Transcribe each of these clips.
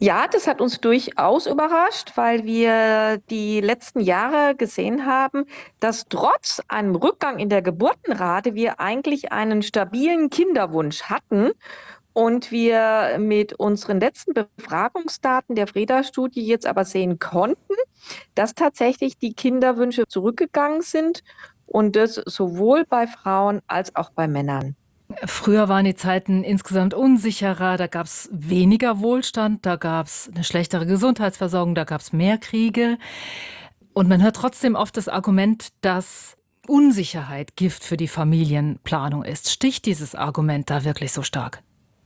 Ja, das hat uns durchaus überrascht, weil wir die letzten Jahre gesehen haben, dass trotz einem Rückgang in der Geburtenrate wir eigentlich einen stabilen Kinderwunsch hatten und wir mit unseren letzten Befragungsdaten der Freda-Studie jetzt aber sehen konnten, dass tatsächlich die Kinderwünsche zurückgegangen sind und das sowohl bei Frauen als auch bei Männern. Früher waren die Zeiten insgesamt unsicherer, da gab es weniger Wohlstand, da gab es eine schlechtere Gesundheitsversorgung, da gab es mehr Kriege. Und man hört trotzdem oft das Argument, dass Unsicherheit Gift für die Familienplanung ist. Sticht dieses Argument da wirklich so stark?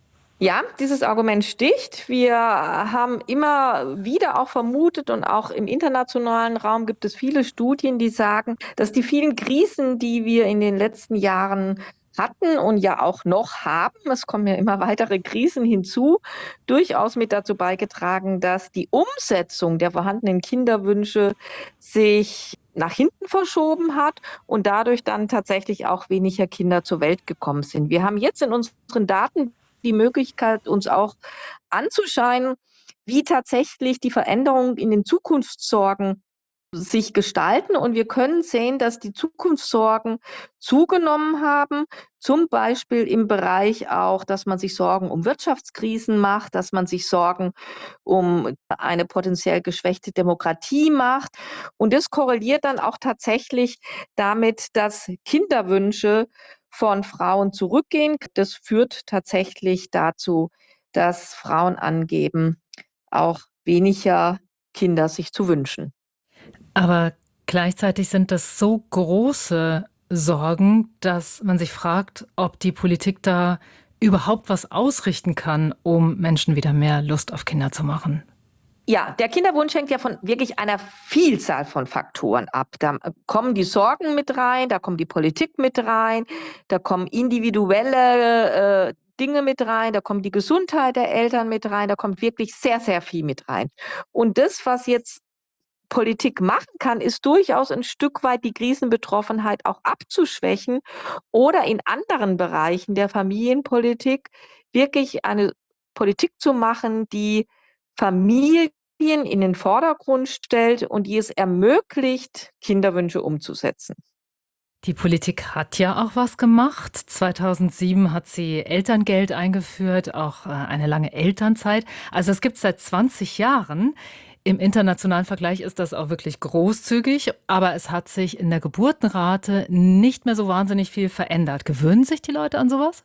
Ja, dieses Argument sticht. Wir haben immer wieder auch vermutet und auch im internationalen Raum gibt es viele Studien, die sagen, dass die vielen Krisen, die wir in den letzten Jahren hatten und ja auch noch haben, es kommen ja immer weitere Krisen hinzu, durchaus mit dazu beigetragen, dass die Umsetzung der vorhandenen Kinderwünsche sich nach hinten verschoben hat und dadurch dann tatsächlich auch weniger Kinder zur Welt gekommen sind. Wir haben jetzt in unseren Daten die Möglichkeit, uns auch anzuschauen, wie tatsächlich die Veränderungen in den Zukunftssorgen sich gestalten. Und wir können sehen, dass die Zukunftssorgen zugenommen haben, zum Beispiel im Bereich auch, dass man sich Sorgen um Wirtschaftskrisen macht, dass man sich Sorgen um eine potenziell geschwächte Demokratie macht. Und das korreliert dann auch tatsächlich damit, dass Kinderwünsche von Frauen zurückgehen. Das führt tatsächlich dazu, dass Frauen angeben, auch weniger Kinder sich zu wünschen. Aber gleichzeitig sind das so große Sorgen, dass man sich fragt, ob die Politik da überhaupt was ausrichten kann, um Menschen wieder mehr Lust auf Kinder zu machen. Ja, der Kinderwunsch hängt ja von wirklich einer Vielzahl von Faktoren ab. Da kommen die Sorgen mit rein, da kommt die Politik mit rein, da kommen individuelle Dinge mit rein, da kommt die Gesundheit der Eltern mit rein, da kommt wirklich sehr, sehr viel mit rein. Und das, was jetzt Politik machen kann, ist durchaus ein Stück weit die Krisenbetroffenheit auch abzuschwächen oder in anderen Bereichen der Familienpolitik wirklich eine Politik zu machen, die Familien in den Vordergrund stellt und die es ermöglicht, Kinderwünsche umzusetzen. Die Politik hat ja auch was gemacht. 2007 hat sie Elterngeld eingeführt, auch eine lange Elternzeit. Also das gibt es seit 20 Jahren. Im internationalen Vergleich ist das auch wirklich großzügig, aber es hat sich in der Geburtenrate nicht mehr so wahnsinnig viel verändert. Gewöhnen sich die Leute an sowas?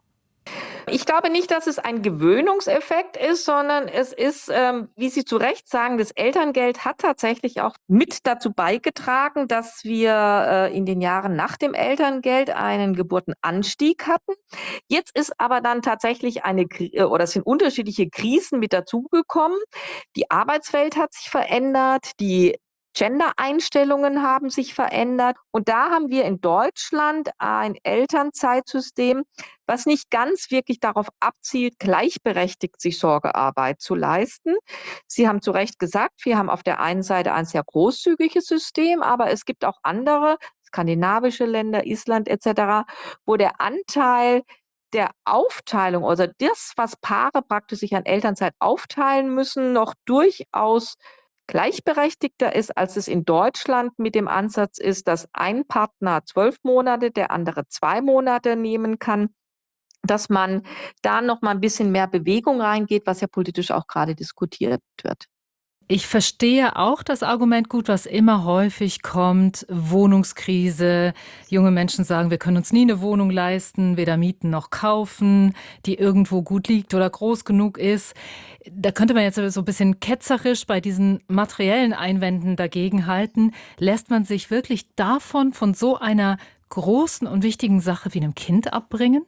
Ich glaube nicht, dass es ein Gewöhnungseffekt ist, sondern es ist, wie Sie zu Recht sagen, das Elterngeld hat tatsächlich auch mit dazu beigetragen, dass wir in den Jahren nach dem Elterngeld einen Geburtenanstieg hatten. Jetzt ist aber dann tatsächlich oder es sind unterschiedliche Krisen mit dazugekommen. Die Arbeitswelt hat sich verändert, die Gender-Einstellungen haben sich verändert. Und da haben wir in Deutschland ein Elternzeitsystem, was nicht ganz wirklich darauf abzielt, gleichberechtigt sich Sorgearbeit zu leisten. Sie haben zu Recht gesagt, wir haben auf der einen Seite ein sehr großzügiges System, aber es gibt auch andere, skandinavische Länder, Island etc., wo der Anteil der Aufteilung, also das, was Paare praktisch sich an Elternzeit aufteilen müssen, noch durchaus gleichberechtigter ist, als es in Deutschland mit dem Ansatz ist, dass ein Partner 12 Monate, der andere 2 Monate nehmen kann, dass man da noch mal ein bisschen mehr Bewegung reingeht, was ja politisch auch gerade diskutiert wird. Ich verstehe auch das Argument gut, was immer häufig kommt, Wohnungskrise. Junge Menschen sagen, wir können uns nie eine Wohnung leisten, weder mieten noch kaufen, die irgendwo gut liegt oder groß genug ist. Da könnte man jetzt so ein bisschen ketzerisch bei diesen materiellen Einwänden dagegenhalten. Lässt man sich wirklich davon, von so einer großen und wichtigen Sache wie einem Kind abbringen?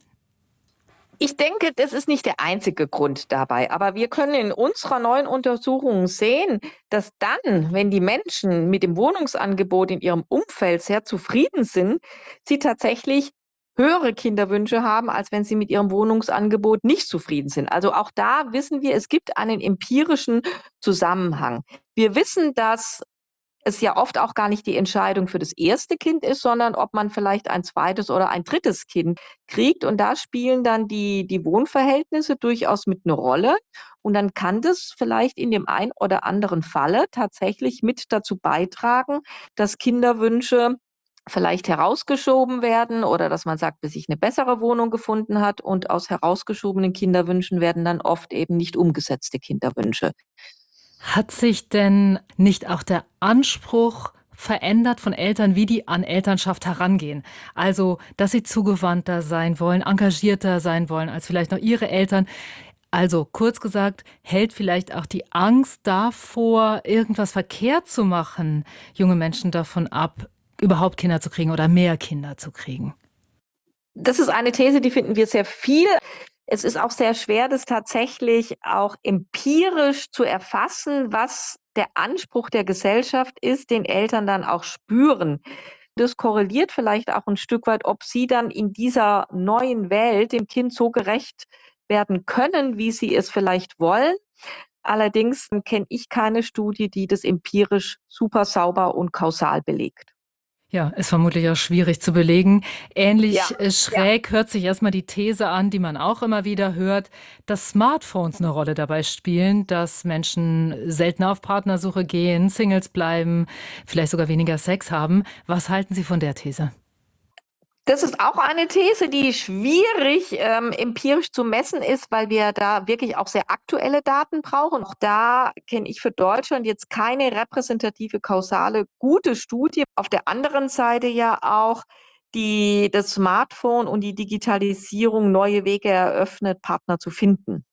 Ich denke, das ist nicht der einzige Grund dabei, aber wir können in unserer neuen Untersuchung sehen, dass dann, wenn die Menschen mit dem Wohnungsangebot in ihrem Umfeld sehr zufrieden sind, sie tatsächlich höhere Kinderwünsche haben, als wenn sie mit ihrem Wohnungsangebot nicht zufrieden sind. Also auch da wissen wir, es gibt einen empirischen Zusammenhang. Wir wissen, dass es ja oft auch gar nicht die Entscheidung für das erste Kind ist, sondern ob man vielleicht ein zweites oder ein drittes Kind kriegt. Und da spielen dann die Wohnverhältnisse durchaus mit eine Rolle. Und dann kann das vielleicht in dem einen oder anderen Falle tatsächlich mit dazu beitragen, dass Kinderwünsche vielleicht herausgeschoben werden oder dass man sagt, bis sich eine bessere Wohnung gefunden hat, und aus herausgeschobenen Kinderwünschen werden dann oft eben nicht umgesetzte Kinderwünsche. Hat sich denn nicht auch der Anspruch verändert von Eltern, wie die an Elternschaft herangehen? Also, dass sie zugewandter sein wollen, engagierter sein wollen als vielleicht noch ihre Eltern. Also, kurz gesagt, hält vielleicht auch die Angst davor, irgendwas verkehrt zu machen, junge Menschen davon ab, überhaupt Kinder zu kriegen oder mehr Kinder zu kriegen? Das ist eine These, die finden wir sehr viel. Es ist auch sehr schwer, das tatsächlich auch empirisch zu erfassen, was der Anspruch der Gesellschaft ist, den Eltern dann auch spüren. Das korreliert vielleicht auch ein Stück weit, ob sie dann in dieser neuen Welt dem Kind so gerecht werden können, wie sie es vielleicht wollen. Allerdings kenne ich keine Studie, die das empirisch super sauber und kausal belegt. Ja, ist vermutlich auch schwierig zu belegen. Ja, Ähnlich ja. schräg hört sich erstmal die These an, die man auch immer wieder hört, dass Smartphones eine Rolle dabei spielen, dass Menschen seltener auf Partnersuche gehen, Singles bleiben, vielleicht sogar weniger Sex haben. Was halten Sie von der These? Das ist auch eine These, die schwierig empirisch zu messen ist, weil wir da wirklich auch sehr aktuelle Daten brauchen. Auch da kenne ich für Deutschland jetzt keine repräsentative, kausale, gute Studie. Auf der anderen Seite ja auch das Smartphone und die Digitalisierung neue Wege eröffnet, Partner zu finden.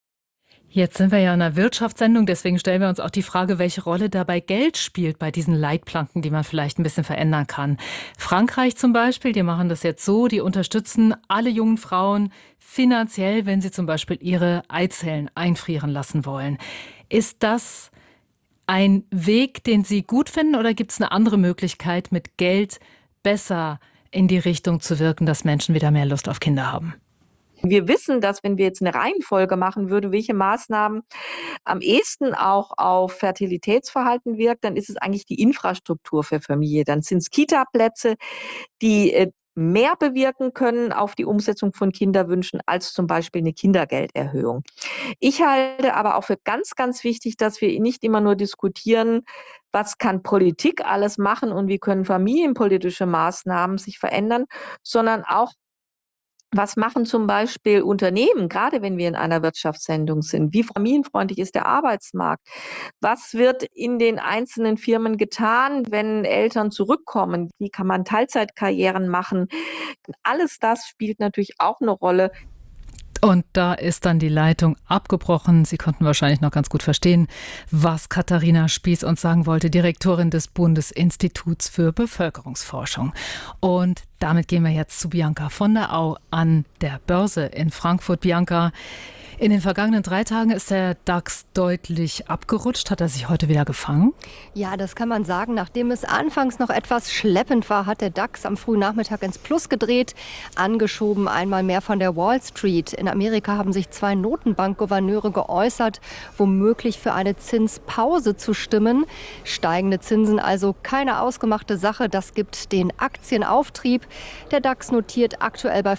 Jetzt sind wir ja in einer Wirtschaftssendung, deswegen stellen wir uns auch die Frage, welche Rolle dabei Geld spielt bei diesen Leitplanken, die man vielleicht ein bisschen verändern kann. Frankreich zum Beispiel, die machen das jetzt so, die unterstützen alle jungen Frauen finanziell, wenn sie zum Beispiel ihre Eizellen einfrieren lassen wollen. Ist das ein Weg, den Sie gut finden, oder gibt es eine andere Möglichkeit, mit Geld besser in die Richtung zu wirken, dass Menschen wieder mehr Lust auf Kinder haben? Wir wissen, dass wenn wir jetzt eine Reihenfolge machen würden, welche Maßnahmen am ehesten auch auf Fertilitätsverhalten wirkt, dann ist es eigentlich die Infrastruktur für Familie. Dann sind es Kita-Plätze, die mehr bewirken können auf die Umsetzung von Kinderwünschen als zum Beispiel eine Kindergelderhöhung. Ich halte aber auch für ganz, ganz wichtig, dass wir nicht immer nur diskutieren, was kann Politik alles machen und wie können familienpolitische Maßnahmen sich verändern, sondern auch, was machen zum Beispiel Unternehmen, gerade wenn wir in einer Wirtschaftssendung sind? Wie familienfreundlich ist der Arbeitsmarkt? Was wird in den einzelnen Firmen getan, wenn Eltern zurückkommen? Wie kann man Teilzeitkarrieren machen? Alles das spielt natürlich auch eine Rolle. Und da ist dann die Leitung abgebrochen. Sie konnten wahrscheinlich noch ganz gut verstehen, was Katharina Spieß uns sagen wollte, Direktorin des Bundesinstituts für Bevölkerungsforschung. Und damit gehen wir jetzt zu Bianca von der Au an der Börse in Frankfurt. Bianca, in den vergangenen 3 Tagen ist der DAX deutlich abgerutscht. Hat er sich heute wieder gefangen? Ja, das kann man sagen. Nachdem es anfangs noch etwas schleppend war, hat der DAX am frühen Nachmittag ins Plus gedreht. Angeschoben einmal mehr von der Wall Street. In Amerika haben sich 2 Notenbankgouverneure geäußert, womöglich für eine Zinspause zu stimmen. Steigende Zinsen also keine ausgemachte Sache. Das gibt den Aktienauftrieb. Der DAX notiert aktuell bei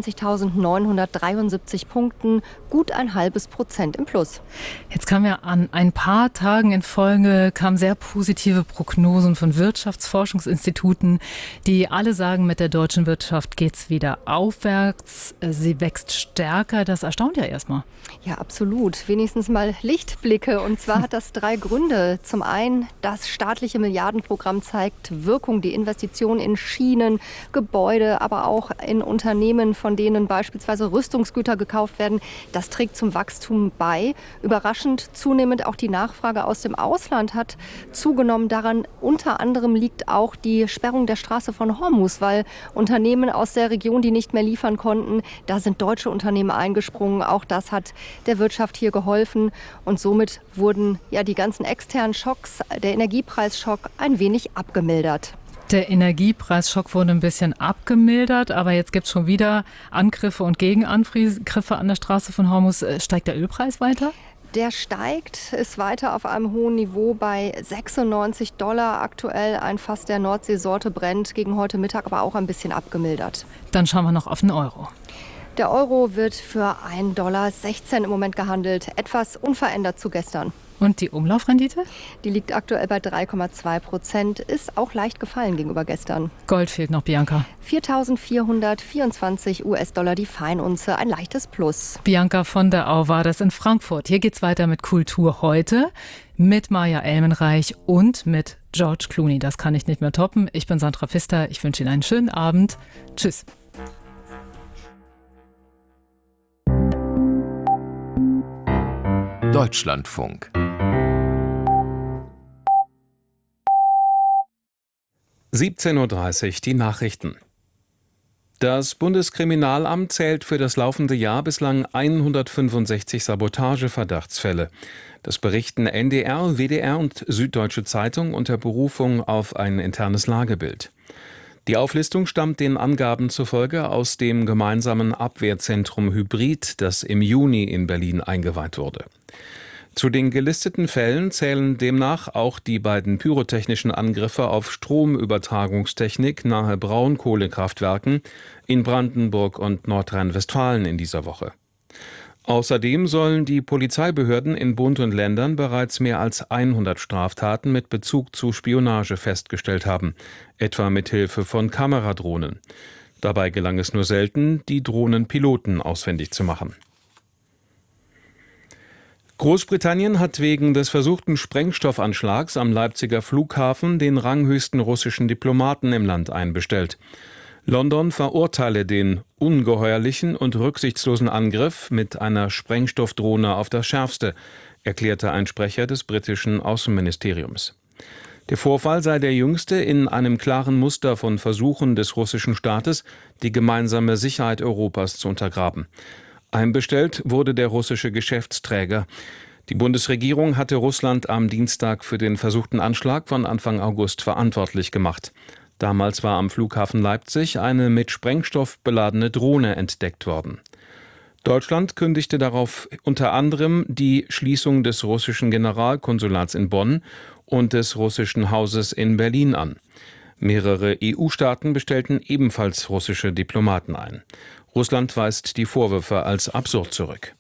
25.973 Punkten. Gut 0,5% im Plus. Jetzt kam ja an ein paar Tagen in Folge sehr positive Prognosen von Wirtschaftsforschungsinstituten, die alle sagen, mit der deutschen Wirtschaft geht es wieder aufwärts. Sie wächst stärker. Das erstaunt ja erstmal. Ja, absolut. Wenigstens mal Lichtblicke. Und zwar hat das 3 Gründe. Zum einen, das staatliche Milliardenprogramm zeigt Wirkung. Die Investitionen in Schienen, Gebäude, aber auch in Unternehmen, von denen beispielsweise Rüstungsgüter gekauft werden. Das trägt zum Wachstum bei. Überraschend zunehmend auch die Nachfrage aus dem Ausland hat zugenommen. Daran unter anderem liegt auch die Sperrung der Straße von Hormuz, weil Unternehmen aus der Region, die nicht mehr liefern konnten, da sind deutsche Unternehmen eingesprungen. Auch das hat der Wirtschaft hier geholfen. Und somit wurden ja die ganzen externen Schocks, der Energiepreisschock, ein wenig abgemildert. Der Energiepreisschock wurde ein bisschen abgemildert, aber jetzt gibt es schon wieder Angriffe und Gegenangriffe an der Straße von Hormuz. Steigt der Ölpreis weiter? Der steigt, ist weiter auf einem hohen Niveau bei $96 aktuell. Ein Fass der Nordseesorte brennt, gegen heute Mittag aber auch ein bisschen abgemildert. Dann schauen wir noch auf den Euro. Der Euro wird für $1,16 im Moment gehandelt, etwas unverändert zu gestern. Und die Umlaufrendite? Die liegt aktuell bei 3,2%, ist auch leicht gefallen gegenüber gestern. Gold fehlt noch, Bianca. 4.424 US-Dollar die Feinunze, ein leichtes Plus. Bianca von der Au war das in Frankfurt. Hier geht's weiter mit Kultur heute, mit Maja Elmenreich und mit George Clooney. Das kann ich nicht mehr toppen. Ich bin Sandra Pfister. Ich wünsche Ihnen einen schönen Abend. Tschüss. Deutschlandfunk 17:30 Uhr die Nachrichten. Das Bundeskriminalamt zählt für das laufende Jahr bislang 165 Sabotageverdachtsfälle. Das berichten NDR, WDR und Süddeutsche Zeitung unter Berufung auf ein internes Lagebild. Die Auflistung stammt den Angaben zufolge aus dem gemeinsamen Abwehrzentrum Hybrid, das im Juni in Berlin eingeweiht wurde. Zu den gelisteten Fällen zählen demnach auch die beiden pyrotechnischen Angriffe auf Stromübertragungstechnik nahe Braunkohlekraftwerken in Brandenburg und Nordrhein-Westfalen in dieser Woche. Außerdem sollen die Polizeibehörden in Bund und Ländern bereits mehr als 100 Straftaten mit Bezug zu Spionage festgestellt haben, etwa mit Hilfe von Kameradrohnen. Dabei gelang es nur selten, die Drohnenpiloten ausfindig zu machen. Großbritannien hat wegen des versuchten Sprengstoffanschlags am Leipziger Flughafen den ranghöchsten russischen Diplomaten im Land einbestellt. London verurteile den ungeheuerlichen und rücksichtslosen Angriff mit einer Sprengstoffdrohne auf das Schärfste, erklärte ein Sprecher des britischen Außenministeriums. Der Vorfall sei der jüngste in einem klaren Muster von Versuchen des russischen Staates, die gemeinsame Sicherheit Europas zu untergraben. Einbestellt wurde der russische Geschäftsträger. Die Bundesregierung hatte Russland am Dienstag für den versuchten Anschlag von Anfang August verantwortlich gemacht. Damals war am Flughafen Leipzig eine mit Sprengstoff beladene Drohne entdeckt worden. Deutschland kündigte darauf unter anderem die Schließung des russischen Generalkonsulats in Bonn und des russischen Hauses in Berlin an. Mehrere EU-Staaten bestellten ebenfalls russische Diplomaten ein. Russland weist die Vorwürfe als absurd zurück.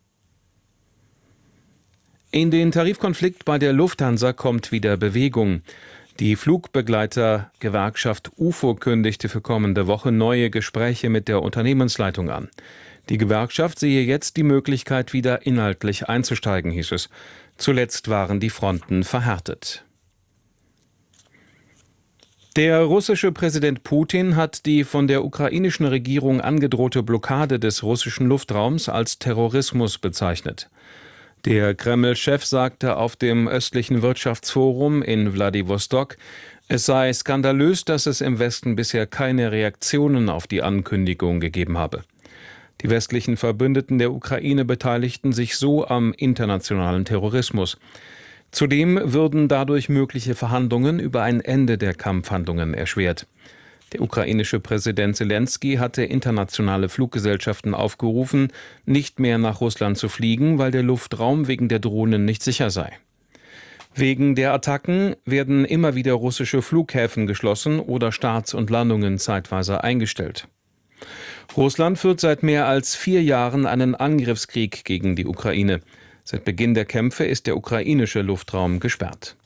In den Tarifkonflikt bei der Lufthansa kommt wieder Bewegung. Die Flugbegleitergewerkschaft UFO kündigte für kommende Woche neue Gespräche mit der Unternehmensleitung an. Die Gewerkschaft sehe jetzt die Möglichkeit, wieder inhaltlich einzusteigen, hieß es. Zuletzt waren die Fronten verhärtet. Der russische Präsident Putin hat die von der ukrainischen Regierung angedrohte Blockade des russischen Luftraums als Terrorismus bezeichnet. Der Kreml-Chef sagte auf dem östlichen Wirtschaftsforum in Wladiwostok, es sei skandalös, dass es im Westen bisher keine Reaktionen auf die Ankündigung gegeben habe. Die westlichen Verbündeten der Ukraine beteiligten sich so am internationalen Terrorismus. Zudem würden dadurch mögliche Verhandlungen über ein Ende der Kampfhandlungen erschwert. Der ukrainische Präsident Selenskyj hatte internationale Fluggesellschaften aufgerufen, nicht mehr nach Russland zu fliegen, weil der Luftraum wegen der Drohnen nicht sicher sei. Wegen der Attacken werden immer wieder russische Flughäfen geschlossen oder Starts und Landungen zeitweise eingestellt. Russland führt seit mehr als 4 Jahren einen Angriffskrieg gegen die Ukraine. Seit Beginn der Kämpfe ist der ukrainische Luftraum gesperrt.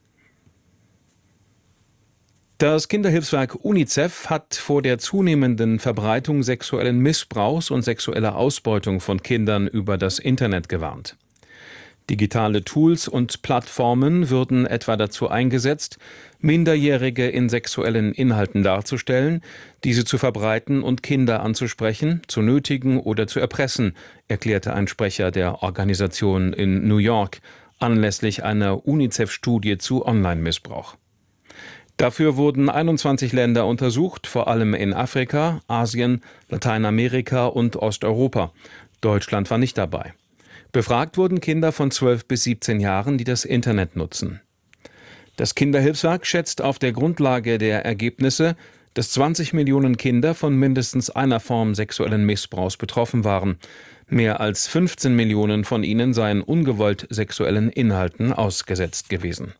Das Kinderhilfswerk UNICEF hat vor der zunehmenden Verbreitung sexuellen Missbrauchs und sexueller Ausbeutung von Kindern über das Internet gewarnt. Digitale Tools und Plattformen würden etwa dazu eingesetzt, Minderjährige in sexuellen Inhalten darzustellen, diese zu verbreiten und Kinder anzusprechen, zu nötigen oder zu erpressen, erklärte ein Sprecher der Organisation in New York anlässlich einer UNICEF-Studie zu Online-Missbrauch. Dafür wurden 21 Länder untersucht, vor allem in Afrika, Asien, Lateinamerika und Osteuropa. Deutschland war nicht dabei. Befragt wurden Kinder von 12 bis 17 Jahren, die das Internet nutzen. Das Kinderhilfswerk schätzt auf der Grundlage der Ergebnisse, dass 20 Millionen Kinder von mindestens einer Form sexuellen Missbrauchs betroffen waren. Mehr als 15 Millionen von ihnen seien ungewollt sexuellen Inhalten ausgesetzt gewesen.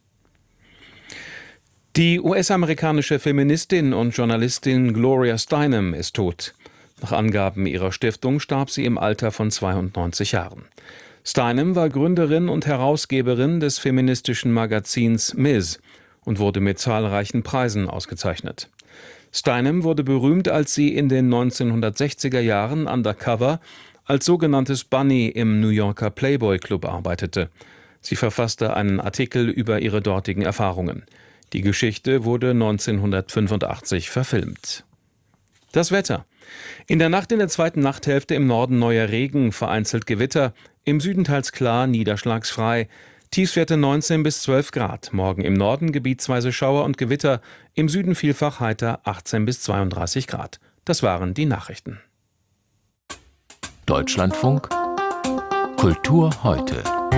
Die US-amerikanische Feministin und Journalistin Gloria Steinem ist tot. Nach Angaben ihrer Stiftung starb sie im Alter von 92 Jahren. Steinem war Gründerin und Herausgeberin des feministischen Magazins Ms. und wurde mit zahlreichen Preisen ausgezeichnet. Steinem wurde berühmt, als sie in den 1960er Jahren undercover als sogenanntes Bunny im New Yorker Playboy Club arbeitete. Sie verfasste einen Artikel über ihre dortigen Erfahrungen. Die Geschichte wurde 1985 verfilmt. Das Wetter. In der Nacht in der zweiten Nachthälfte im Norden neuer Regen, vereinzelt Gewitter, im Süden teils klar, niederschlagsfrei. Tiefstwerte 19 bis 12 Grad. Morgen im Norden gebietsweise Schauer und Gewitter, im Süden vielfach heiter 18 bis 32 Grad. Das waren die Nachrichten. Deutschlandfunk Kultur heute.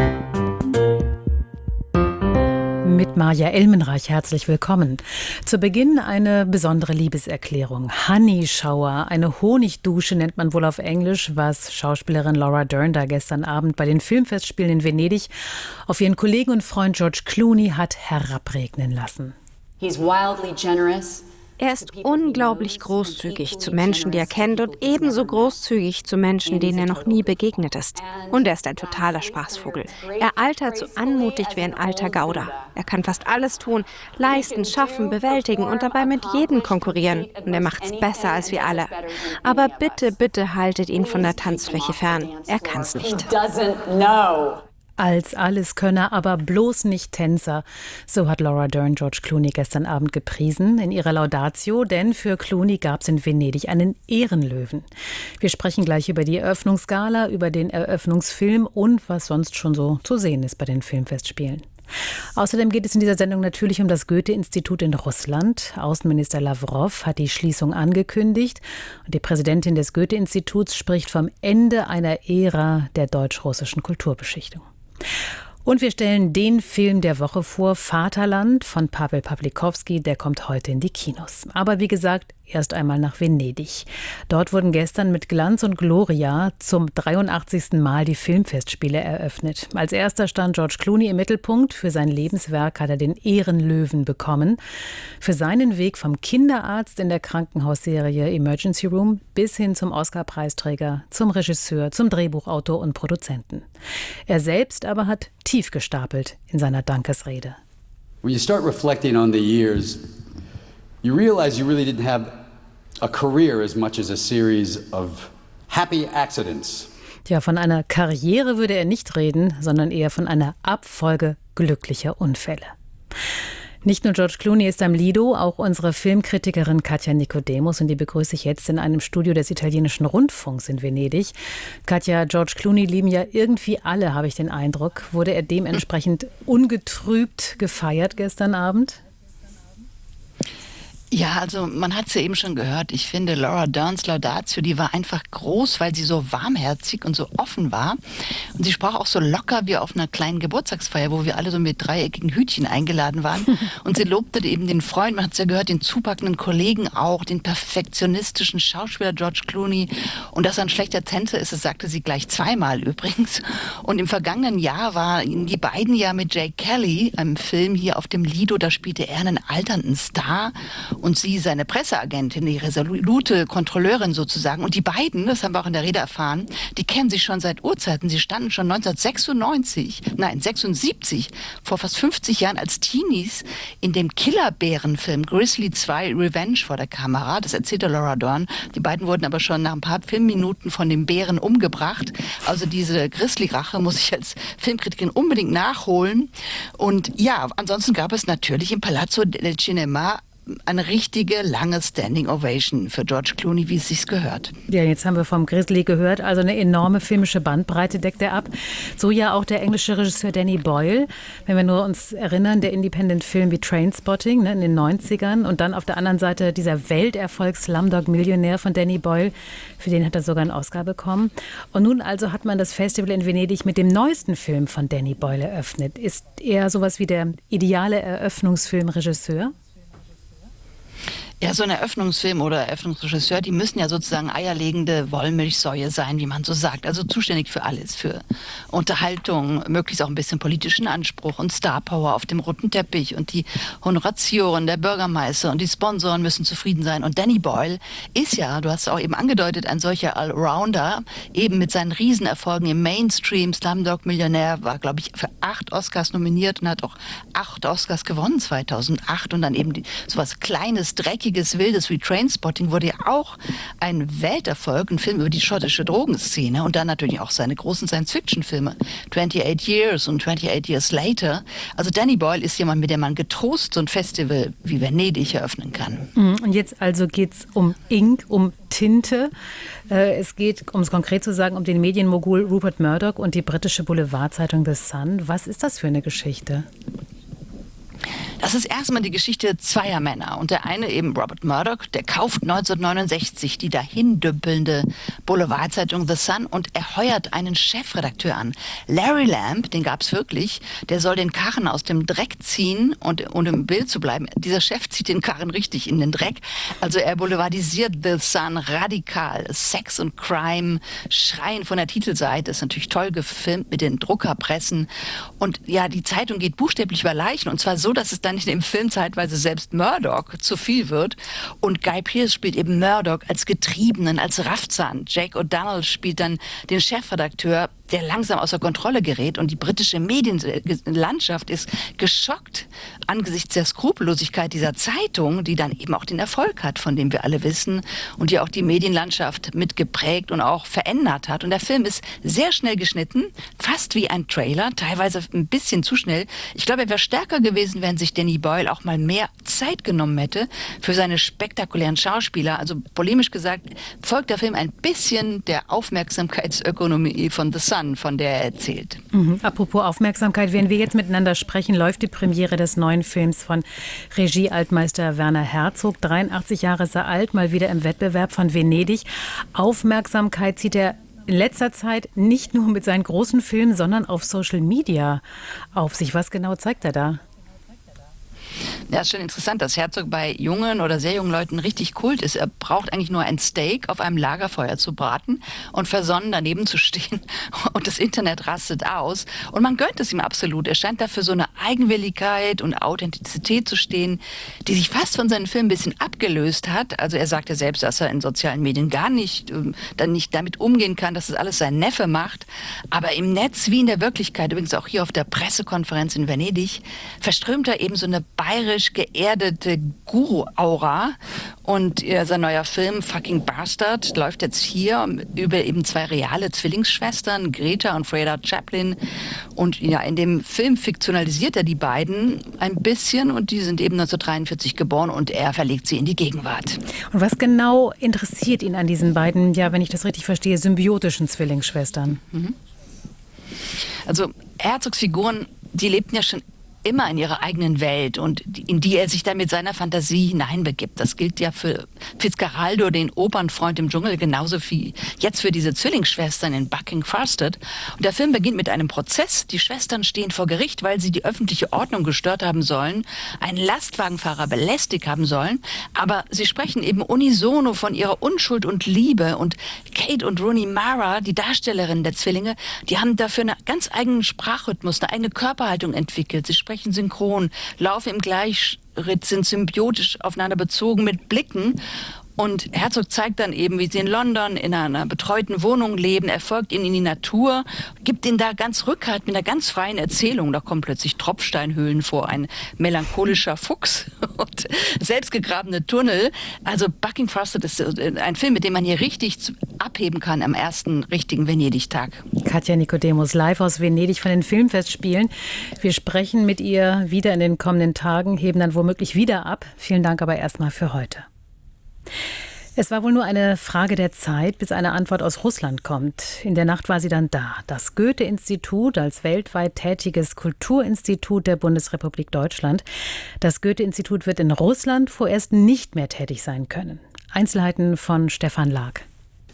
Mit Maja Elmenreich herzlich willkommen. Zu Beginn eine besondere Liebeserklärung. Honey Shower, eine Honigdusche nennt man wohl auf Englisch, was Schauspielerin Laura Dern da gestern Abend bei den Filmfestspielen in Venedig auf ihren Kollegen und Freund George Clooney hat herabregnen lassen. He's wildly generous. Er ist unglaublich großzügig zu Menschen, die er kennt, und ebenso großzügig zu Menschen, denen er noch nie begegnet ist. Und er ist ein totaler Spaßvogel. Er altert so anmutig wie ein alter Gauder. Er kann fast alles tun, leisten, schaffen, bewältigen und dabei mit jedem konkurrieren. Und er macht's besser als wir alle. Aber bitte, bitte haltet ihn von der Tanzfläche fern. Er kann's nicht. Als Alleskönner, aber bloß nicht Tänzer. So hat Laura Dern George Clooney gestern Abend gepriesen in ihrer Laudatio, denn für Clooney gab es in Venedig einen Ehrenlöwen. Wir sprechen gleich über die Eröffnungsgala, über den Eröffnungsfilm und was sonst schon so zu sehen ist bei den Filmfestspielen. Außerdem geht es in dieser Sendung natürlich um das Goethe-Institut in Russland. Außenminister Lawrow hat die Schließung angekündigt und die Präsidentin des Goethe-Instituts spricht vom Ende einer Ära der deutsch-russischen Kulturbeschichtung. Und wir stellen den Film der Woche vor, Vaterland von Pawel Pawlikowski, der kommt heute in die Kinos. Aber wie gesagt, erst einmal nach Venedig. Dort wurden gestern mit Glanz und Gloria zum 83. Mal die Filmfestspiele eröffnet. Als erster stand George Clooney im Mittelpunkt. Für sein Lebenswerk hat er den Ehrenlöwen bekommen. Für seinen Weg vom Kinderarzt in der Krankenhausserie Emergency Room bis hin zum Oscar-Preisträger, zum Regisseur, zum Drehbuchautor und Produzenten. Er selbst aber hat tief gestapelt in seiner Dankesrede. When you start reflecting on the years, you realize you really didn't have a career as much as a series of happy accidents. Ja, von einer Karriere würde er nicht reden, sondern eher von einer Abfolge glücklicher Unfälle. Nicht nur George Clooney ist am Lido, auch unsere Filmkritikerin Katja Nicodemus, und die begrüße ich jetzt in einem Studio des italienischen Rundfunks in Venedig. Katja, George Clooney lieben ja irgendwie alle, habe ich den Eindruck. Wurde er dementsprechend ungetrübt gefeiert gestern Abend? Ja, also man hat es ja eben schon gehört. Ich finde, Laura Derns Laudatio, die war einfach groß, weil sie so warmherzig und so offen war. Und sie sprach auch so locker wie auf einer kleinen Geburtstagsfeier, wo wir alle so mit dreieckigen Hütchen eingeladen waren. Und sie lobte eben den Freund, man hat es ja gehört, den zupackenden Kollegen auch, den perfektionistischen Schauspieler George Clooney. Und dass er ein schlechter Tänzer ist, das sagte sie gleich zweimal übrigens. Und im vergangenen Jahr waren die beiden ja mit Jake Kelly, einem Film hier auf dem Lido, da spielte er einen alternden Star und sie seine Presseagentin, die resolute Kontrolleurin sozusagen. Und die beiden, das haben wir auch in der Rede erfahren, die kennen sich schon seit Urzeiten. Sie standen schon 1976, vor fast 50 Jahren als Teenies in dem Killerbärenfilm Grizzly 2 Revenge vor der Kamera. Das erzählte Laura Dern. Die beiden wurden aber schon nach ein paar Filmminuten von dem Bären umgebracht. Also diese Grizzly-Rache muss ich als Filmkritikerin unbedingt nachholen. Und ja, ansonsten gab es natürlich im Palazzo del Cinema eine richtige lange Standing Ovation für George Clooney, wie es sich gehört. Ja, jetzt haben wir vom Grizzly gehört, also eine enorme filmische Bandbreite deckt er ab. So ja auch der englische Regisseur Danny Boyle. Wenn wir nur uns erinnern, der Independent-Film wie Trainspotting in den 90ern und dann auf der anderen Seite dieser Welterfolg Slumdog Millionär von Danny Boyle, für den hat er sogar einen Oscar bekommen. Und nun also hat man das Festival in Venedig mit dem neuesten Film von Danny Boyle eröffnet. Ist er sowas wie der ideale Eröffnungsfilmregisseur? Ja, so ein Eröffnungsfilm oder Eröffnungsregisseur, die müssen ja sozusagen eierlegende Wollmilchsäue sein, wie man so sagt. Also zuständig für alles, für Unterhaltung, möglichst auch ein bisschen politischen Anspruch und Starpower auf dem roten Teppich und die Honoratioren der Bürgermeister und die Sponsoren müssen zufrieden sein. Und Danny Boyle ist ja, du hast es auch eben angedeutet, ein solcher Allrounder, eben mit seinen Riesenerfolgen im Mainstream. Slumdog Millionär war, glaube ich, für 8 Oscars nominiert und hat auch 8 Oscars gewonnen 2008. Und dann eben sowas Kleines, Dreckiges, Wildes wie Trainspotting wurde ja auch ein Welterfolg, ein Film über die schottische Drogenszene und dann natürlich auch seine großen Science-Fiction-Filme, 28 Years und 28 Years Later. Also Danny Boyle ist jemand, mit dem man getrost so ein Festival wie Venedig eröffnen kann. Und jetzt also geht es um Ink, um Tinte. Es geht, um es konkret zu sagen, um den Medienmogul Rupert Murdoch und die britische Boulevardzeitung The Sun. Was ist das für eine Geschichte? Das ist erstmal die Geschichte zweier Männer. Und der eine eben Robert Murdoch, der kauft 1969 die dahindümpelnde Boulevardzeitung The Sun und er heuert einen Chefredakteur an. Larry Lamb, den gab es wirklich, der soll den Karren aus dem Dreck ziehen und im Bild zu bleiben. Dieser Chef zieht den Karren richtig in den Dreck. Also er boulevardisiert The Sun radikal. Sex und Crime schreien von der Titelseite. Ist natürlich toll gefilmt mit den Druckerpressen. Und ja, die Zeitung geht buchstäblich über Leichen. Und zwar so, dass es dann in dem Film zeitweise selbst Murdoch zu viel wird. Und Guy Pearce spielt eben Murdoch als Getriebenen, als Raffzahn. Jake O'Donnell spielt dann den Chefredakteur, der langsam außer Kontrolle gerät. Und die britische Medienlandschaft ist geschockt angesichts der Skrupellosigkeit dieser Zeitung, die dann eben auch den Erfolg hat, von dem wir alle wissen und die auch die Medienlandschaft mitgeprägt und auch verändert hat. Und der Film ist sehr schnell geschnitten, fast wie ein Trailer, teilweise ein bisschen zu schnell. Ich glaube, er wäre stärker gewesen, wenn sich Danny Boyle auch mal mehr Zeit genommen hätte für seine spektakulären Schauspieler. Also polemisch gesagt, folgt der Film ein bisschen der Aufmerksamkeitsökonomie von The Sun, von der er erzählt. Apropos Aufmerksamkeit, während wir jetzt miteinander sprechen, läuft die Premiere des neuen Films von Regie-Altmeister Werner Herzog. 83 Jahre ist er alt, mal wieder im Wettbewerb von Venedig. Aufmerksamkeit zieht er in letzter Zeit nicht nur mit seinen großen Filmen, sondern auf Social Media auf sich. Was genau zeigt er da? Ja, ist schon interessant, dass Herzog bei jungen oder sehr jungen Leuten richtig Kult ist. Er braucht eigentlich nur ein Steak auf einem Lagerfeuer zu braten und versonnen daneben zu stehen und das Internet rastet aus. Und man gönnt es ihm absolut. Er scheint dafür so eine Eigenwilligkeit und Authentizität zu stehen, die sich fast von seinen Filmen ein bisschen abgelöst hat. Also er sagt ja selbst, dass er in sozialen Medien gar nicht damit umgehen kann, dass das alles sein Neffe macht. Aber im Netz wie in der Wirklichkeit, übrigens auch hier auf der Pressekonferenz in Venedig, verströmt er eben so eine bayerisch geerdete Guru-Aura. Und sein neuer Film Fucking Bastard läuft jetzt hier über eben zwei reale Zwillingsschwestern, Greta und Freda Chaplin. Und ja, in dem Film fiktionalisiert er die beiden ein bisschen und die sind eben 1943 geboren und er verlegt sie in die Gegenwart. Und was genau interessiert ihn an diesen beiden, ja, wenn ich das richtig verstehe, symbiotischen Zwillingsschwestern? Also Herzogs Figuren, die lebten ja schon immer in ihrer eigenen Welt und in die er sich dann mit seiner Fantasie hineinbegibt. Das gilt ja für Fitzcarraldo, den Opernfreund im Dschungel, genauso wie jetzt für diese Zwillingsschwestern in Bucking Farsted. Und der Film beginnt mit einem Prozess. Die Schwestern stehen vor Gericht, weil sie die öffentliche Ordnung gestört haben sollen, einen Lastwagenfahrer belästigt haben sollen, aber sie sprechen eben unisono von ihrer Unschuld und Liebe. Und Kate und Rooney Mara, die Darstellerinnen der Zwillinge, die haben dafür einen ganz eigenen Sprachrhythmus, eine eigene Körperhaltung entwickelt. Sie sprechen synchron, laufen im Gleichschritt, sind symbiotisch aufeinander bezogen mit Blicken. Und Herzog zeigt dann eben, wie sie in London in einer betreuten Wohnung leben. Er folgt ihnen in die Natur, gibt ihnen da ganz Rückhalt mit einer ganz freien Erzählung. Da kommen plötzlich Tropfsteinhöhlen vor, ein melancholischer Fuchs und selbstgegrabene Tunnel. Also Bucking Farsted ist ein Film, mit dem man hier richtig abheben kann am ersten richtigen Venedig-Tag. Katja Nicodemus live aus Venedig von den Filmfestspielen. Wir sprechen mit ihr wieder in den kommenden Tagen, heben dann womöglich wieder ab. Vielen Dank aber erstmal für heute. Es war wohl nur eine Frage der Zeit, bis eine Antwort aus Russland kommt. In der Nacht war sie dann da. Das Goethe-Institut als weltweit tätiges Kulturinstitut der Bundesrepublik Deutschland. Das Goethe-Institut wird in Russland vorerst nicht mehr tätig sein können. Einzelheiten von Stefan Lag.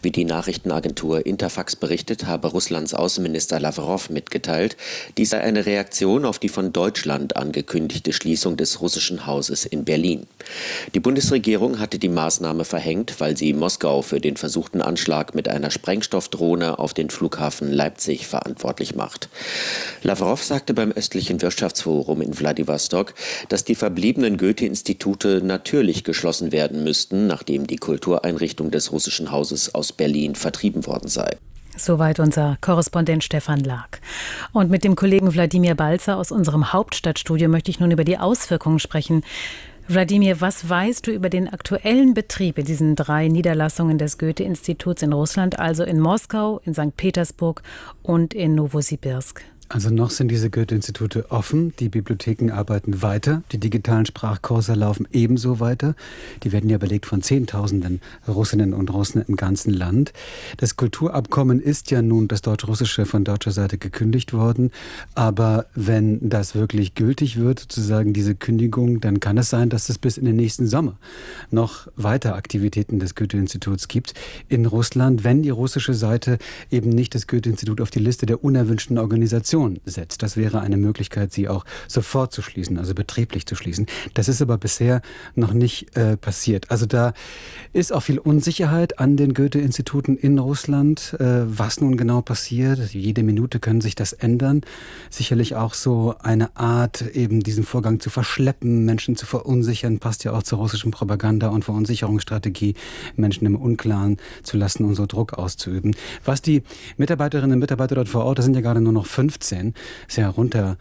Wie die Nachrichtenagentur Interfax berichtet, habe Russlands Außenminister Lavrov mitgeteilt, dies sei eine Reaktion auf die von Deutschland angekündigte Schließung des russischen Hauses in Berlin. Die Bundesregierung hatte die Maßnahme verhängt, weil sie Moskau für den versuchten Anschlag mit einer Sprengstoffdrohne auf den Flughafen Leipzig verantwortlich macht. Lavrov sagte beim östlichen Wirtschaftsforum in Wladiwostok, dass die verbliebenen Goethe-Institute natürlich geschlossen werden müssten, nachdem die Kultureinrichtung des russischen Hauses aus Berlin vertrieben worden sei. Soweit unser Korrespondent Stefan Lag. Und mit dem Kollegen Wladimir Balzer aus unserem Hauptstadtstudio möchte ich nun über die Auswirkungen sprechen. Wladimir, was weißt du über den aktuellen Betrieb in diesen 3 Niederlassungen des Goethe-Instituts in Russland, also in Moskau, in St. Petersburg und in Nowosibirsk? Also noch sind diese Goethe-Institute offen, die Bibliotheken arbeiten weiter, die digitalen Sprachkurse laufen ebenso weiter. Die werden ja belegt von Zehntausenden Russinnen und Russen im ganzen Land. Das Kulturabkommen ist ja nun, das deutsch-russische, von deutscher Seite gekündigt worden. Aber wenn das wirklich gültig wird, sozusagen diese Kündigung, dann kann es sein, dass es bis in den nächsten Sommer noch weiter Aktivitäten des Goethe-Instituts gibt in Russland, wenn die russische Seite eben nicht das Goethe-Institut auf die Liste der unerwünschten Organisationen setzt. Das wäre eine Möglichkeit, sie auch sofort zu schließen, also betrieblich zu schließen. Das ist aber bisher noch nicht passiert. Also da ist auch viel Unsicherheit an den Goethe-Instituten in Russland, was nun genau passiert. Jede Minute kann sich das ändern. Sicherlich auch so eine Art, eben diesen Vorgang zu verschleppen, Menschen zu verunsichern, passt ja auch zur russischen Propaganda- und Verunsicherungsstrategie, Menschen im Unklaren zu lassen und so Druck auszuüben. Was die Mitarbeiterinnen und Mitarbeiter dort vor Ort, das sind ja gerade nur noch 15, ist ja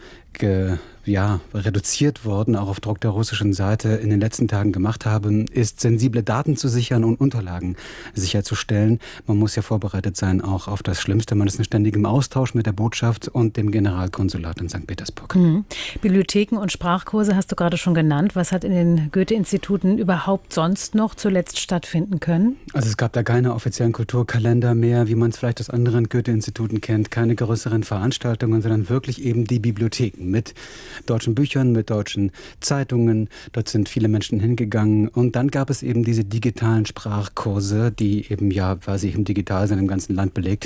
reduziert worden, auch auf Druck der russischen Seite in den letzten Tagen gemacht haben, ist sensible Daten zu sichern und Unterlagen sicherzustellen. Man muss ja vorbereitet sein auch auf das Schlimmste. Man ist in ständigem Austausch mit der Botschaft und dem Generalkonsulat in St. Petersburg. Bibliotheken und Sprachkurse hast du gerade schon genannt. Was hat in den Goethe-Instituten überhaupt sonst noch zuletzt stattfinden können? Also es gab da keine offiziellen Kulturkalender mehr, wie man es vielleicht aus anderen Goethe-Instituten kennt, keine größeren Veranstaltungen, sondern wirklich eben die Bibliotheken mit deutschen Büchern, mit deutschen Zeitungen. Dort sind viele Menschen hingegangen. Und dann gab es eben diese digitalen Sprachkurse, die eben weil sie eben digital sind, im ganzen Land belegt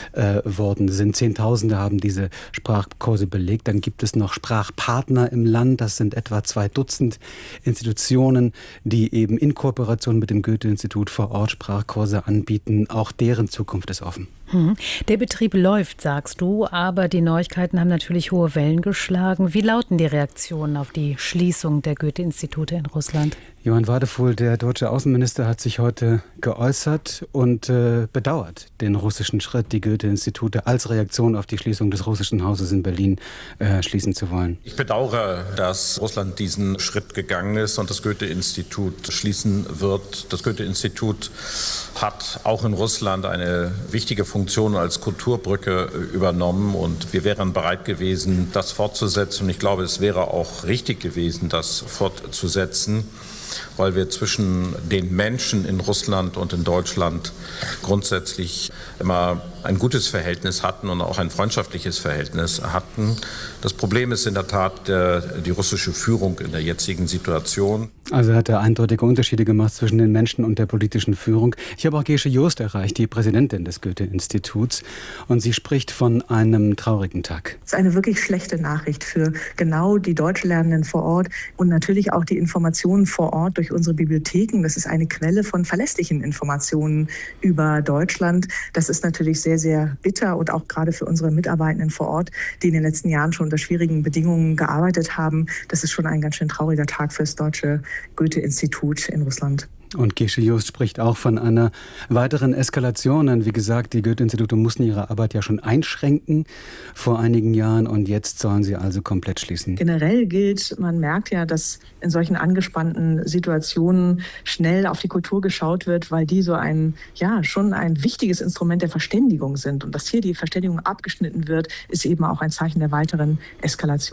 worden sind. Zehntausende haben diese Sprachkurse belegt. Dann gibt es noch Sprachpartner im Land. Das sind etwa 2 Dutzend Institutionen, die eben in Kooperation mit dem Goethe-Institut vor Ort Sprachkurse anbieten. Auch deren Zukunft ist offen. Der Betrieb läuft, sagst du, aber die Neuigkeiten haben natürlich hohe Wellen geschlagen. Wie lauten die Reaktionen auf die Schließung der Goethe-Institute in Russland? Johann Wadefuhl, der deutsche Außenminister, hat sich heute geäußert und bedauert den russischen Schritt, die Goethe-Institute als Reaktion auf die Schließung des russischen Hauses in Berlin schließen zu wollen. Ich bedauere, dass Russland diesen Schritt gegangen ist und das Goethe-Institut schließen wird. Das Goethe-Institut hat auch in Russland eine wichtige Funktion als Kulturbrücke übernommen und wir wären bereit gewesen, das fortzusetzen. Und ich glaube, es wäre auch richtig gewesen, das fortzusetzen, weil wir zwischen den Menschen in Russland und in Deutschland grundsätzlich immer ein gutes Verhältnis hatten und auch ein freundschaftliches Verhältnis hatten. Das Problem ist in der Tat die russische Führung in der jetzigen Situation. Also hat er eindeutige Unterschiede gemacht zwischen den Menschen und der politischen Führung. Ich habe auch Gesche Joost erreicht, die Präsidentin des Goethe-Instituts. Und sie spricht von einem traurigen Tag. Das ist eine wirklich schlechte Nachricht für genau die Deutschlernenden vor Ort und natürlich auch die Informationen vor Ort durch unsere Bibliotheken. Das ist eine Quelle von verlässlichen Informationen über Deutschland. Das ist natürlich sehr, sehr bitter und auch gerade für unsere Mitarbeitenden vor Ort, die in den letzten Jahren schon unter schwierigen Bedingungen gearbeitet haben. Das ist schon ein ganz schön trauriger Tag für das deutsche Goethe-Institut in Russland. Und Gesche Joost spricht auch von einer weiteren Eskalation. Und wie gesagt, die Goethe-Institute mussten ihre Arbeit ja schon einschränken vor einigen Jahren und jetzt sollen sie also komplett schließen. Generell gilt, man merkt ja, dass in solchen angespannten Situationen schnell auf die Kultur geschaut wird, weil die so schon ein wichtiges Instrument der Verständigung sind. Und dass hier die Verständigung abgeschnitten wird, ist eben auch ein Zeichen der weiteren Eskalation.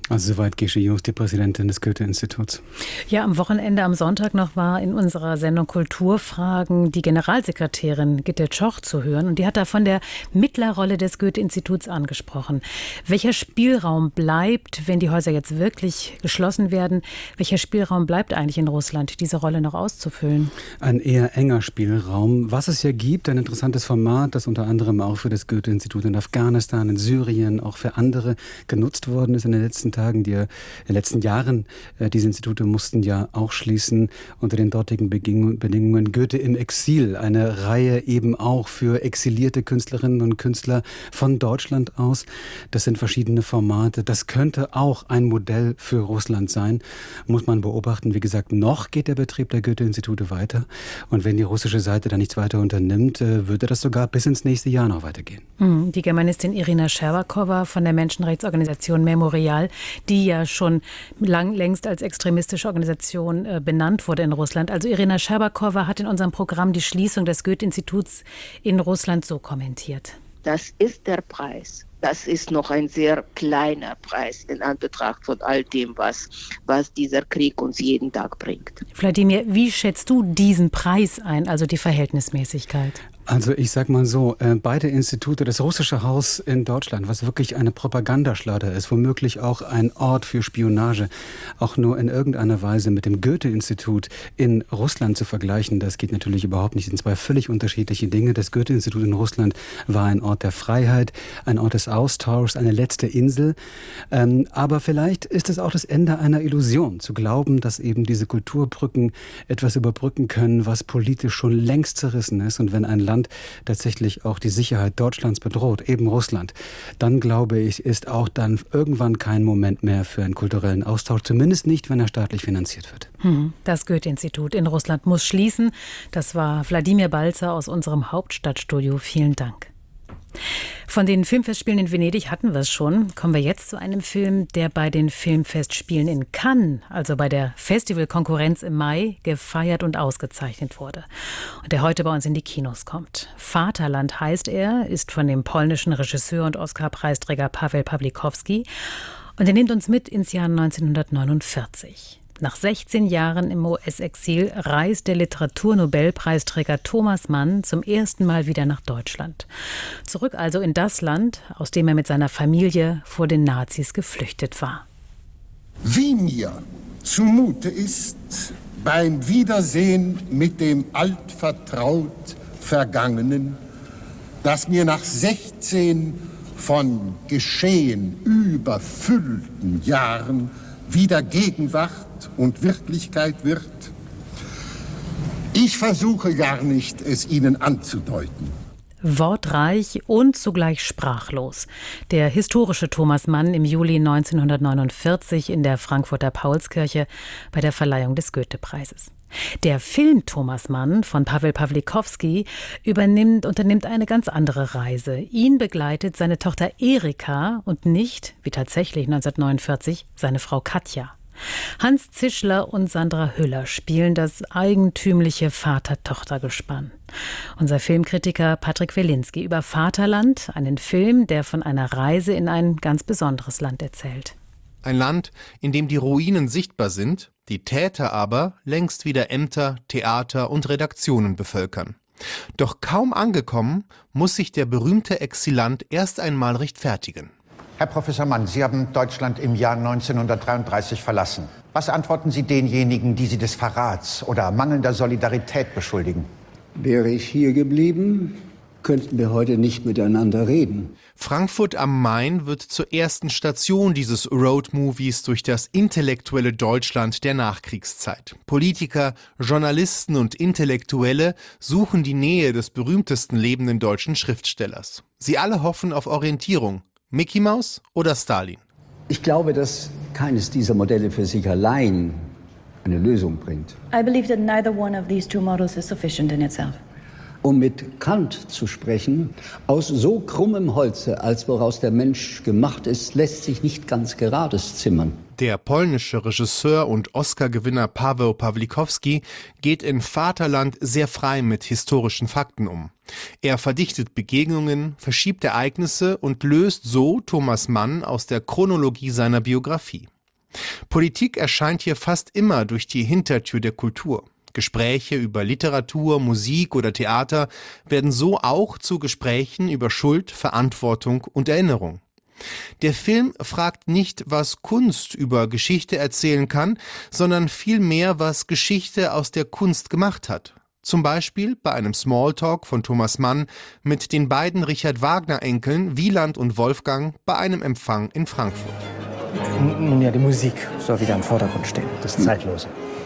Also soweit Gesche Joos, die Präsidentin des Goethe-Instituts. Ja, am Wochenende, am Sonntag noch war in unserer Sendung Kulturfragen die Generalsekretärin Gitte Tschoch zu hören. Und die hat da von der Mittlerrolle des Goethe-Instituts angesprochen. Welcher Spielraum bleibt, wenn die Häuser jetzt wirklich geschlossen werden? Welcher Spielraum bleibt eigentlich in Russland, diese Rolle noch auszufüllen? Ein eher enger Spielraum. Was es ja gibt, ein interessantes Format, das unter anderem auch für das Goethe-Institut in Afghanistan, in Syrien, auch für andere genutzt worden ist in den letzten Tagen. In den letzten Jahren, diese Institute mussten ja auch schließen unter den dortigen Bedingungen. Goethe im Exil, eine Reihe eben auch für exilierte Künstlerinnen und Künstler von Deutschland aus. Das sind verschiedene Formate. Das könnte auch ein Modell für Russland sein. Muss man beobachten. Wie gesagt, noch geht der Betrieb der Goethe-Institute weiter. Und wenn die russische Seite da nichts weiter unternimmt, würde das sogar bis ins nächste Jahr noch weitergehen. Die Germanistin Irina Scherbakowa von der Menschenrechtsorganisation Memorial, die ja schon längst als extremistische Organisation benannt wurde in Russland. Also Irina Scherbakowa hat in unserem Programm die Schließung des Goethe-Instituts in Russland so kommentiert. Das ist der Preis. Das ist noch ein sehr kleiner Preis in Anbetracht von all dem, was dieser Krieg uns jeden Tag bringt. Wladimir, wie schätzt du diesen Preis ein, also die Verhältnismäßigkeit? Also ich sag mal so, beide Institute, das russische Haus in Deutschland, was wirklich eine Propagandaschleuder ist, womöglich auch ein Ort für Spionage, auch nur in irgendeiner Weise mit dem Goethe-Institut in Russland zu vergleichen, das geht natürlich überhaupt nicht. Das sind zwei völlig unterschiedliche Dinge. Das Goethe-Institut in Russland war ein Ort der Freiheit, ein Ort des Austauschs, eine letzte Insel. Aber vielleicht ist es auch das Ende einer Illusion, zu glauben, dass eben diese Kulturbrücken etwas überbrücken können, was politisch schon längst zerrissen ist. Und wenn ein Land tatsächlich auch die Sicherheit Deutschlands bedroht, eben Russland, dann glaube ich, ist auch dann irgendwann kein Moment mehr für einen kulturellen Austausch, zumindest nicht, wenn er staatlich finanziert wird. Das Goethe-Institut in Russland muss schließen. Das war Wladimir Balzer aus unserem Hauptstadtstudio. Vielen Dank. Von den Filmfestspielen in Venedig hatten wir es schon. Kommen wir jetzt zu einem Film, der bei den Filmfestspielen in Cannes, also bei der Festivalkonkurrenz im Mai, gefeiert und ausgezeichnet wurde. Und der heute bei uns in die Kinos kommt. Vaterland heißt er, ist von dem polnischen Regisseur und Oscar-Preisträger Paweł Pawlikowski. Und er nimmt uns mit ins Jahr 1949. Nach 16 Jahren im US-Exil reist der Literaturnobelpreisträger Thomas Mann zum ersten Mal wieder nach Deutschland. Zurück also in das Land, aus dem er mit seiner Familie vor den Nazis geflüchtet war. Wie mir zumute ist beim Wiedersehen mit dem altvertraut Vergangenen, das mir nach 16 von Geschehen überfüllten Jahren wieder Gegenwart und Wirklichkeit wird. Ich versuche gar nicht, es Ihnen anzudeuten. Wortreich und zugleich sprachlos. Der historische Thomas Mann im Juli 1949 in der Frankfurter Paulskirche bei der Verleihung des Goethe-Preises. Der Film Thomas Mann von Paweł Pawlikowski unternimmt eine ganz andere Reise. Ihn begleitet seine Tochter Erika und nicht, wie tatsächlich 1949, seine Frau Katja. Hans Zischler und Sandra Hüller spielen das eigentümliche Vater-Tochter-Gespann. Unser Filmkritiker Patrick Welinski über Vaterland, einen Film, der von einer Reise in ein ganz besonderes Land erzählt. Ein Land, in dem die Ruinen sichtbar sind, die Täter aber längst wieder Ämter, Theater und Redaktionen bevölkern. Doch kaum angekommen, muss sich der berühmte Exilant erst einmal rechtfertigen. Herr Professor Mann, Sie haben Deutschland im Jahr 1933 verlassen. Was antworten Sie denjenigen, die Sie des Verrats oder mangelnder Solidarität beschuldigen? Wäre ich hier geblieben, könnten wir heute nicht miteinander reden. Frankfurt am Main wird zur ersten Station dieses Roadmovies durch das intellektuelle Deutschland der Nachkriegszeit. Politiker, Journalisten und Intellektuelle suchen die Nähe des berühmtesten lebenden deutschen Schriftstellers. Sie alle hoffen auf Orientierung. Mickey Mouse oder Stalin? Ich glaube, dass keines dieser Modelle für sich allein eine Lösung bringt. I believe that neither one of these two models is sufficient in itself. Um mit Kant zu sprechen, aus so krummem Holze, als woraus der Mensch gemacht ist, lässt sich nicht ganz gerades zimmern. Der polnische Regisseur und Oscar-Gewinner Paweł Pawlikowski geht in Vaterland sehr frei mit historischen Fakten um. Er verdichtet Begegnungen, verschiebt Ereignisse und löst so Thomas Mann aus der Chronologie seiner Biografie. Politik erscheint hier fast immer durch die Hintertür der Kultur. Gespräche über Literatur, Musik oder Theater werden so auch zu Gesprächen über Schuld, Verantwortung und Erinnerung. Der Film fragt nicht, was Kunst über Geschichte erzählen kann, sondern vielmehr, was Geschichte aus der Kunst gemacht hat. Zum Beispiel bei einem Smalltalk von Thomas Mann mit den beiden Richard-Wagner-Enkeln Wieland und Wolfgang bei einem Empfang in Frankfurt. Nun ja, die Musik soll wieder im Vordergrund stehen, das Zeitlose.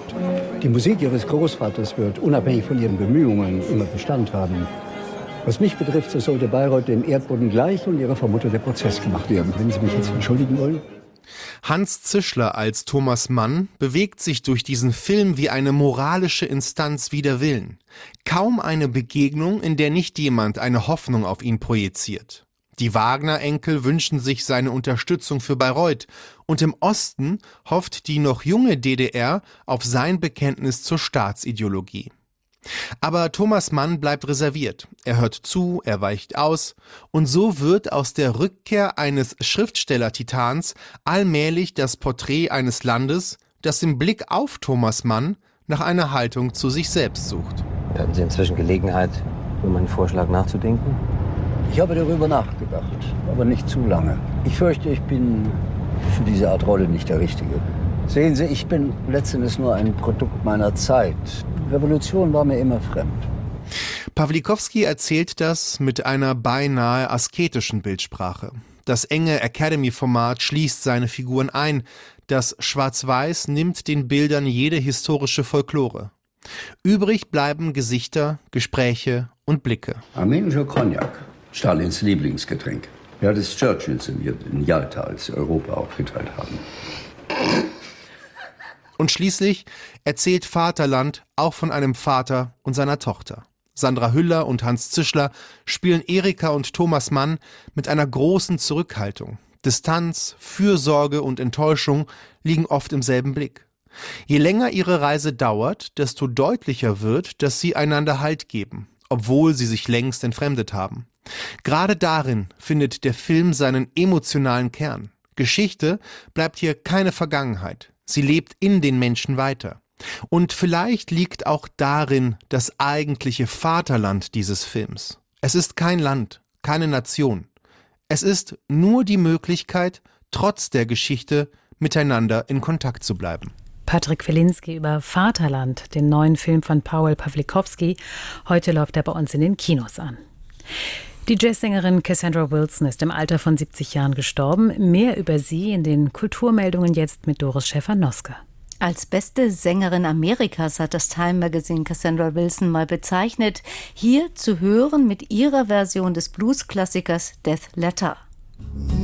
Die Musik Ihres Großvaters wird unabhängig von Ihren Bemühungen immer Bestand haben. Was mich betrifft, so sollte Bayreuth dem Erdboden gleich und Ihrer Vermutter der Prozess gemacht werden. Wenn Sie mich jetzt entschuldigen wollen. Hans Zischler als Thomas Mann bewegt sich durch diesen Film wie eine moralische Instanz wider Willen. Kaum eine Begegnung, in der nicht jemand eine Hoffnung auf ihn projiziert. Die Wagner-Enkel wünschen sich seine Unterstützung für Bayreuth und im Osten hofft die noch junge DDR auf sein Bekenntnis zur Staatsideologie. Aber Thomas Mann bleibt reserviert. Er hört zu, er weicht aus und so wird aus der Rückkehr eines Schriftstellertitans allmählich das Porträt eines Landes, das im Blick auf Thomas Mann nach einer Haltung zu sich selbst sucht. Hatten Sie inzwischen Gelegenheit, über meinen Vorschlag nachzudenken? Ich habe darüber nachgedacht, aber nicht zu lange. Ich fürchte, ich bin für diese Art Rolle nicht der Richtige. Sehen Sie, ich bin letztendlich nur ein Produkt meiner Zeit. Revolution war mir immer fremd. Pawlikowski erzählt das mit einer beinahe asketischen Bildsprache. Das enge Academy-Format schließt seine Figuren ein. Das Schwarz-Weiß nimmt den Bildern jede historische Folklore. Übrig bleiben Gesichter, Gespräche und Blicke. Armenischer Cognac, Stalins Lieblingsgetränk. Ja, des Churchills in Jalta, als Europa aufgeteilt haben. Und schließlich erzählt Vaterland auch von einem Vater und seiner Tochter. Sandra Hüller und Hans Zischler spielen Erika und Thomas Mann mit einer großen Zurückhaltung. Distanz, Fürsorge und Enttäuschung liegen oft im selben Blick. Je länger ihre Reise dauert, desto deutlicher wird, dass sie einander Halt geben, obwohl sie sich längst entfremdet haben. Gerade darin findet der Film seinen emotionalen Kern. Geschichte bleibt hier keine Vergangenheit. Sie lebt in den Menschen weiter. Und vielleicht liegt auch darin das eigentliche Vaterland dieses Films. Es ist kein Land, keine Nation. Es ist nur die Möglichkeit, trotz der Geschichte miteinander in Kontakt zu bleiben. Patrick Wilinski über Vaterland, den neuen Film von Paweł Pawlikowski. Heute läuft er bei uns in den Kinos an. Die Jazzsängerin Cassandra Wilson ist im Alter von 70 Jahren gestorben. Mehr über sie in den Kulturmeldungen jetzt mit Doris Schäfer-Noske. Als beste Sängerin Amerikas hat das Time Magazine Cassandra Wilson mal bezeichnet. Hier zu hören mit ihrer Version des Blues-Klassikers Death Letter.